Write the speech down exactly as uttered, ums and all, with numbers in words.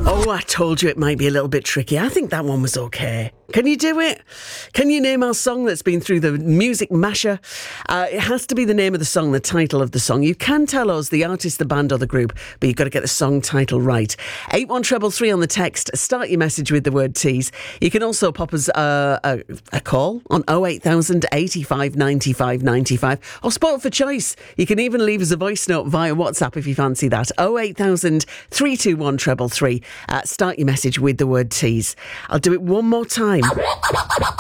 Oh, I told you it might be a little bit tricky. I think that one was okay. Can you do it? Can you name our song that's been through the Music Masher? Uh, it has to be the name of the song, the title of the song. You can tell us the artist, the band or the group, but you've got to get the song title right. eight one three three on the text. Start your message with the word tease. You can also pop us uh, a, a call on oh eight thousand, eighty-five, ninety-five, ninety-five or spot for choice. You can even leave us a voice note via WhatsApp if you fancy that. oh eight thousand, three two one, three three three. Uh, start your message with the word tease. I'll do it one more time.